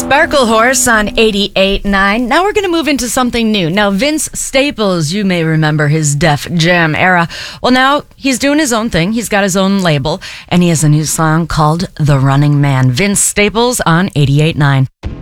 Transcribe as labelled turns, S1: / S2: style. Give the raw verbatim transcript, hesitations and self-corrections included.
S1: Sparkle Horse on eighty-eight point nine. Now we're going to move into something new. Now, Vince Staples, you may remember his Def Jam era. Well, now he's doing his own thing. He's got his own label, and he has a new song called The Running Man. Vince Staples on eighty-eight point nine.